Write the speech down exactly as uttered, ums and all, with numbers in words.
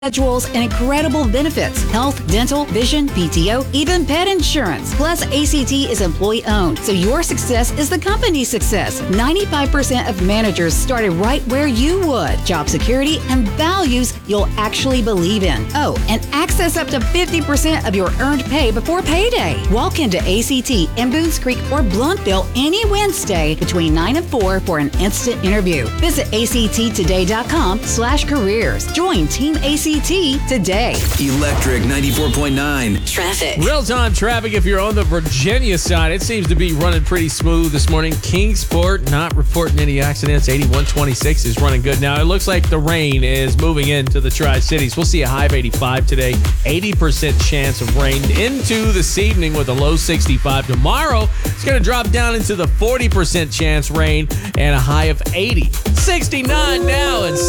schedules, and incredible benefits. Health, dental, vision, P T O, even pet insurance. Plus, A C T is employee-owned, so your success is the company's success. ninety-five percent of managers started right where you would. Job security and values you'll actually believe in. Oh, and access up to fifty percent of your earned pay before payday. Walk into A C T in Boones Creek or Blunkville any Wednesday between nine and four for an instant interview. Visit acttoday.com slash careers. Join Team A C T today. Electric ninety-four point nine. Traffic. Real-time traffic if you're on the Virginia side. It seems to be running pretty smooth this morning. Kingsport not reporting any accidents. eighty-one twenty-six is running good now. It looks like the rain is moving into the Tri-Cities. We'll see a high of eighty-five today. eighty percent chance of rain into this evening with a low sixty-five. Tomorrow, it's going to drop down into the forty percent chance rain and a high of eighty. sixty-nine now and